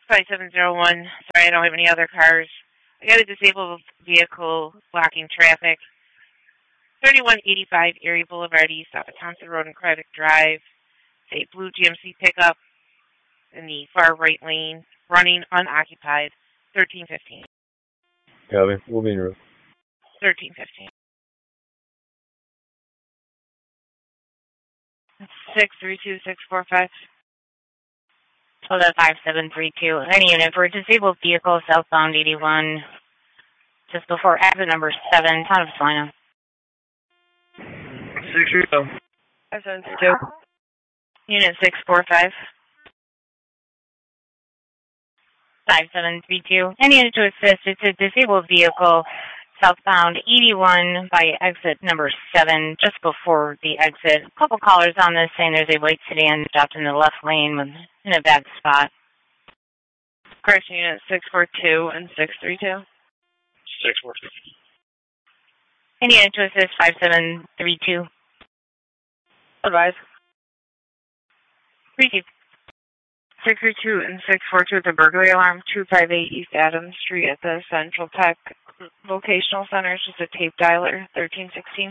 5701. Sorry, I don't have any other cars. I got a disabled vehicle blocking traffic. 3185 Erie Boulevard East off of Thompson Road and Craddock Drive. It's a blue GMC pickup in the far right lane, running unoccupied. 1315. Copy. We'll be en route. 1315. 632645. Hold up 5732. Any unit for a disabled vehicle southbound 81, just before exit number 7, town of Salina. 632. 5732. Unit 645. 5732. Any unit to assist. It's a disabled vehicle southbound 81 by exit number 7, just before the exit. A couple callers on this saying there's a white sedan stopped in the left lane in a bad spot. Correction, unit 642 and 632. 642. Any unit to assist. 5732. Advise. Receive. 632 and 642 at the burglary alarm, 258 East Adams Street at the Central Tech Vocational Center. It's just a tape dialer, 1316.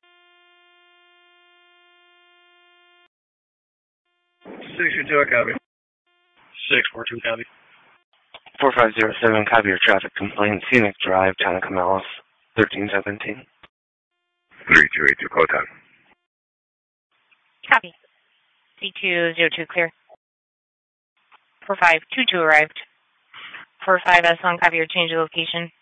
632, copy. 642, copy. 4507, copy your traffic complaint, Scenic Drive, Town of Camellus, 1317. 3282, call time. Copy. C202 clear. 4522 arrived. 45S1, copy your change of location.